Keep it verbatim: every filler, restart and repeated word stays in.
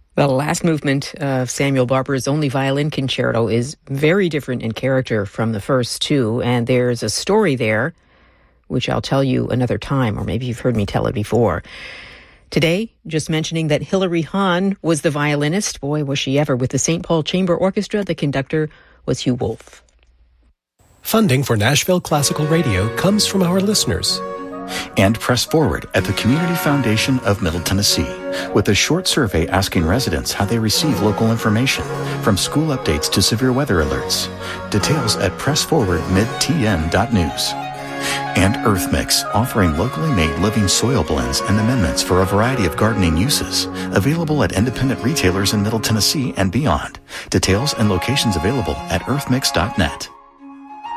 The last movement of Samuel Barber's Only Violin Concerto is very different in character from the first two, and there's a story there, which I'll tell you another time, or maybe you've heard me tell it before. Today, just mentioning that Hilary Hahn was the violinist. Boy, was she ever. With the Saint Paul Chamber Orchestra, the conductor was Hugh Wolf. Funding for Nashville Classical Radio comes from our listeners. And Press Forward at the Community Foundation of Middle Tennessee with a short survey asking residents how they receive local information, from school updates to severe weather alerts. Details at press forward mid t n dot news. And EarthMix, offering locally made living soil blends and amendments for a variety of gardening uses. Available at independent retailers in Middle Tennessee and beyond. Details and locations available at earth mix dot net.